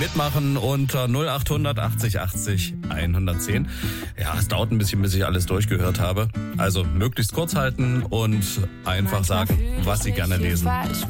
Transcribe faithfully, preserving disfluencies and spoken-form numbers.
Mitmachen unter null acht hundert achtzig achtzig hundertzehn. Ja, es dauert ein bisschen, bis ich alles durchgehört habe. Also möglichst kurz halten und einfach sagen, was Sie gerne lesen.